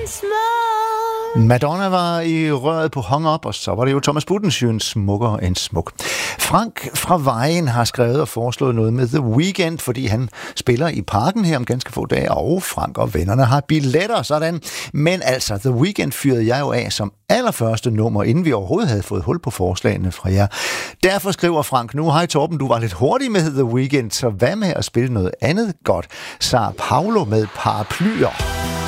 Madonna var i røret på Hung Up, og så var det jo Thomas Budensjøen, Smukkere end smuk. Frank fra Vejen har skrevet og foreslået noget med The Weeknd, fordi han spiller i Parken her om ganske få dage, og Frank og vennerne har billetter, sådan. Men altså, The Weeknd fyrede jeg jo af som allerførste nummer, inden vi overhovedet havde fået hul på forslagene fra jer. Derfor skriver Frank nu, hej Torben, du var lidt hurtig med The Weeknd, så hvad med at spille noget andet godt? Sao Paulo med Paraplyer.